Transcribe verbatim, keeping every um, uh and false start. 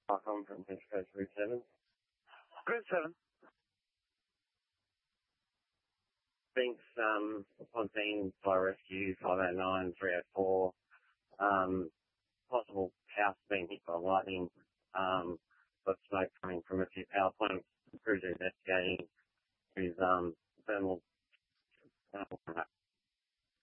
I'm from East Coast Route seven. Route seven. Thanks, um, Fontaine Fire Rescue five oh nine three oh four. Um, possible house being hit by lightning. Um, got smoke coming from a few power plants. Crews are investigating with um, thermal. Uh,